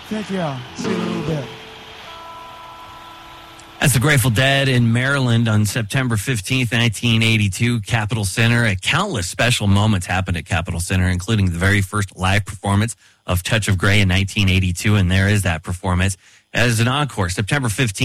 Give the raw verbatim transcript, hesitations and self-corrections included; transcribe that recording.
Thank you. See you in a little bit. That's the Grateful Dead in Maryland on September fifteenth, nineteen eighty-two, Capitol Center. Countless special moments happened at Capitol Center, including the very first live performance of Touch of Grey in nineteen eighty-two, and there is that performance as an encore, September fifteenth.